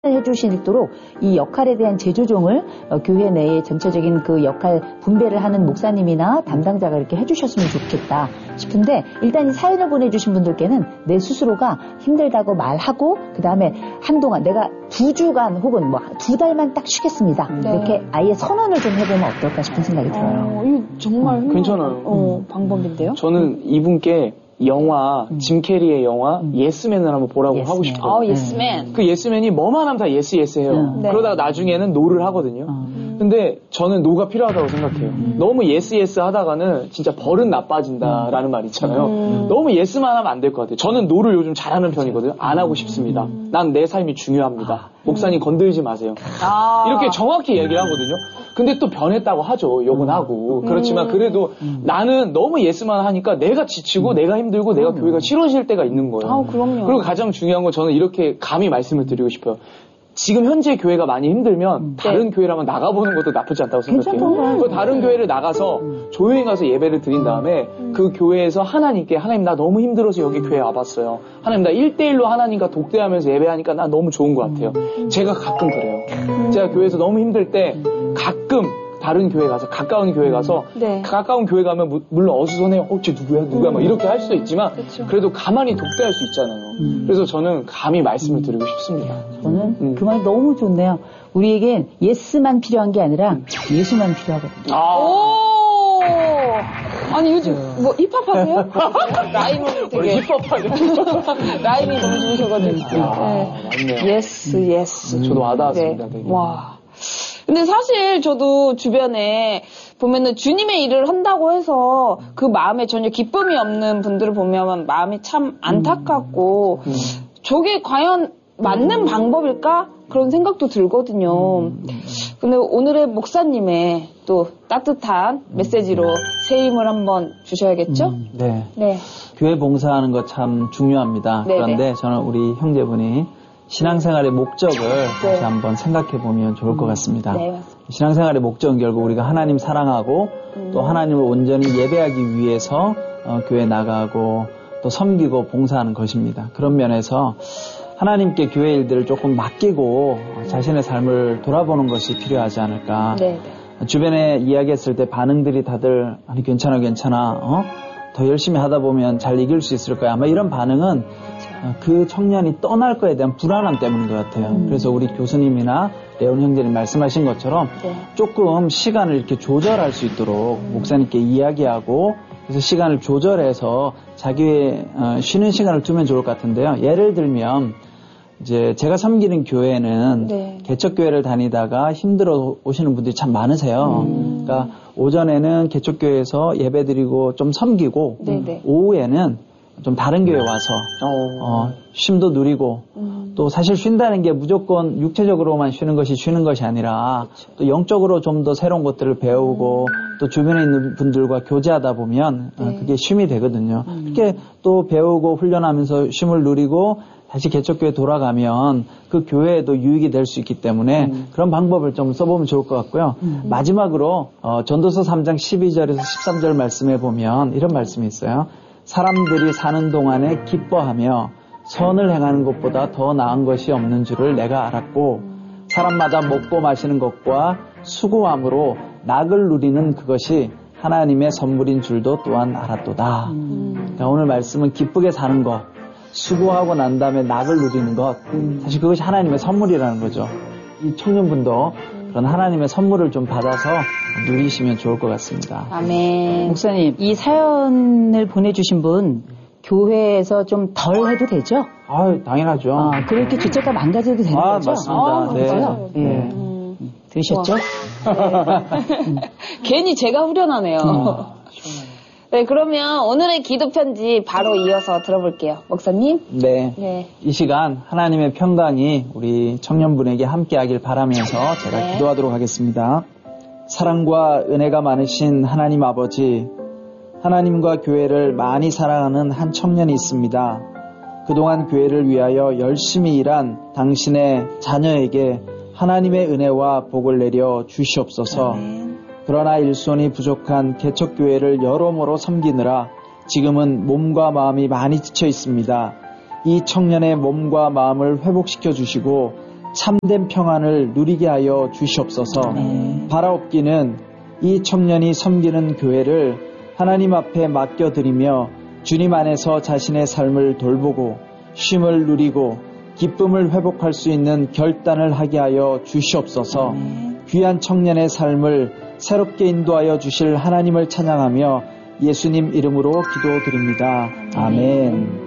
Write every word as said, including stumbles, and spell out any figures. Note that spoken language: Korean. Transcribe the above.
해주시도록 이 역할에 대한 재조정을 어, 교회 내에 전체적인 그 역할 분배를 하는 목사님이나 담당자가 이렇게 해주셨으면 좋겠다 싶은데, 일단 이 사연을 보내주신 분들께는 내 스스로가 힘들다고 말하고 그 다음에 한동안 내가 두 주간 혹은 뭐 두 달만 딱 쉬겠습니다. 네. 이렇게 아예 선언을 좀 해보면 어떨까 싶은 생각이 들어요. 어, 이거 정말 음, 괜찮아요. 어, 음. 방법인데요. 저는 이분께 영화, 음. 짐 캐리의 영화 음. 예스맨을 한번 보라고 예스맨. 하고 싶어요. 어, 예스맨. 그 예스맨이 뭐만 하면 다 예스 예스 해요. 음. 네. 그러다가 나중에는 노를 하거든요. 음. 근데 저는 노가 필요하다고 생각해요. 음. 너무 예스 예스 하다가는 진짜 버릇 나빠진다라는 음. 말 있잖아요. 음. 너무 예스만 하면 안 될 것 같아요. 저는 노를 요즘 잘하는 편이거든요. 안 하고 싶습니다. 음. 난 내 삶이 중요합니다. 아. 목사님 건들지 마세요. 아. 이렇게 정확히 얘기를 하거든요. 근데 또 변했다고 하죠. 욕은 하고. 그렇지만 그래도 음. 나는 너무 예스만 하니까 내가 지치고 음. 내가 힘들고 음. 내가 교회가 싫어질 때가 있는 거예요. 아, 그럼요. 그리고 가장 중요한 건 저는 이렇게 감히 말씀을 드리고 싶어요. 지금 현재 교회가 많이 힘들면 음. 다른 네. 교회를 한번 나가보는 것도 나쁘지 않다고 생각해요. 그 다른 교회를 나가서 음. 조용히 가서 예배를 드린 다음에 음. 그 교회에서 하나님께, 하나님 나 너무 힘들어서 여기 교회에 와봤어요. 하나님 나 일 대일로 하나님과 독대하면서 예배하니까 나 너무 좋은 것 같아요. 음. 제가 가끔 그래요. 음. 제가 교회에서 너무 힘들 때 가끔 다른 교회 가서, 가까운 교회 가서, 네. 가까운 교회 가면 무, 물론 어수선해요. 어, 쟤 누구야? 누구야? 음. 막 이렇게 할 수도 있지만, 그쵸. 그래도 가만히 독대할 수 있잖아요. 음. 그래서 저는 감히 말씀을 드리고 싶습니다. 저는 음. 그 말 너무 좋네요. 우리에겐 예스만 필요한 게 아니라 예수만 필요하거든요. 아. 오! 아니, 요즘 뭐 힙합 하세요? 라임은 되게. 힙합 하죠. 라임이 너무 좋으셔가지고. 아, 네. 맞네요. 예스, 예스. 음. 저도 와닿았습니다. 네. 와. 근데 사실 저도 주변에 보면은 주님의 일을 한다고 해서 그 마음에 전혀 기쁨이 없는 분들을 보면 마음이 참 안타깝고 음. 저게 과연 맞는 음. 방법일까? 그런 생각도 들거든요. 음. 근데 오늘의 목사님의 또 따뜻한 메시지로 새 힘을 한번 주셔야겠죠? 음, 네. 네. 교회 봉사하는 거 참 중요합니다. 네네. 그런데 저는 우리 형제분이 신앙생활의 목적을 네. 다시 한번 생각해 보면 좋을 것 같습니다. 네, 맞습니다. 신앙생활의 목적은 결국 우리가 하나님 사랑하고 음. 또 하나님을 온전히 예배하기 위해서 어, 교회 나가고 또 섬기고 봉사하는 것입니다. 그런 면에서 하나님께 교회 일들을 조금 맡기고 음. 자신의 삶을 돌아보는 것이 필요하지 않을까. 네. 주변에 이야기했을 때 반응들이 다들 아니 괜찮아 괜찮아 어? 더 열심히 하다 보면 잘 이길 수 있을 거야. 아마 이런 반응은 그렇죠. 그 청년이 떠날 거에 대한 불안함 때문인 것 같아요. 음. 그래서 우리 교수님이나 레온 형제님 말씀하신 것처럼 네. 조금 시간을 이렇게 조절할 수 있도록 음. 목사님께 이야기하고 그래서 시간을 조절해서 자기의 어, 쉬는 시간을 두면 좋을 것 같은데요. 예를 들면 이제 제가 섬기는 교회는 네. 개척교회를 다니다가 힘들어 오시는 분들이 참 많으세요. 음. 그러니까 오전에는 개척교회에서 예배드리고 좀 섬기고 네네. 오후에는 좀 다른 교회 와서 어, 쉼도 누리고 음. 또 사실 쉰다는 게 무조건 육체적으로만 쉬는 것이 쉬는 것이 아니라 그렇죠. 또 영적으로 좀 더 새로운 것들을 배우고 음. 또 주변에 있는 분들과 교제하다 보면 네. 어, 그게 쉼이 되거든요. 음. 이렇게 또 배우고 훈련하면서 쉼을 누리고 다시 개척교회 돌아가면 그 교회에도 유익이 될 수 있기 때문에 음. 그런 방법을 좀 써보면 좋을 것 같고요. 음. 마지막으로 어, 전도서 삼 장 십이 절에서 십삼 절 말씀에 보면 이런 말씀이 있어요. 사람들이 사는 동안에 기뻐하며 선을 행하는 것보다 더 나은 것이 없는 줄을 내가 알았고 사람마다 먹고 마시는 것과 수고함으로 낙을 누리는 그것이 하나님의 선물인 줄도 또한 알았도다. 음. 그러니까 오늘 말씀은 기쁘게 사는 것, 수고하고 난 다음에 낙을 누리는 것, 사실 그것이 하나님의 선물이라는 거죠. 이 청년분도 그런 하나님의 선물을 좀 받아서 누리시면 좋을 것 같습니다. 아멘. 목사님, 이 사연을 보내주신 분 교회에서 좀 덜 해도 되죠? 아, 당연하죠. 아, 그렇게 주체가 망가져도 되는 아, 거죠? 맞습니다. 아, 네. 맞아요. 네. 네. 음. 들으셨죠? 네. 괜히 제가 후련하네요. 어. 네, 그러면 오늘의 기도 편지 바로 이어서 들어볼게요. 목사님. 네. 네. 이 시간 하나님의 평강이 우리 청년분에게 함께하길 바라면서 제가 네. 기도하도록 하겠습니다. 사랑과 은혜가 많으신 하나님 아버지, 하나님과 교회를 많이 사랑하는 한 청년이 있습니다. 그동안 교회를 위하여 열심히 일한 당신의 자녀에게 하나님의 은혜와 복을 내려 주시옵소서. 네. 그러나 일손이 부족한 개척교회를 여러모로 섬기느라 지금은 몸과 마음이 많이 지쳐 있습니다. 이 청년의 몸과 마음을 회복시켜 주시고 참된 평안을 누리게 하여 주시옵소서. 네. 바라옵기는 이 청년이 섬기는 교회를 하나님 앞에 맡겨드리며 주님 안에서 자신의 삶을 돌보고 쉼을 누리고 기쁨을 회복할 수 있는 결단을 하게 하여 주시옵소서. 네. 귀한 청년의 삶을 새롭게 인도하여 주실 하나님을 찬양하며 예수님 이름으로 기도드립니다. 아멘.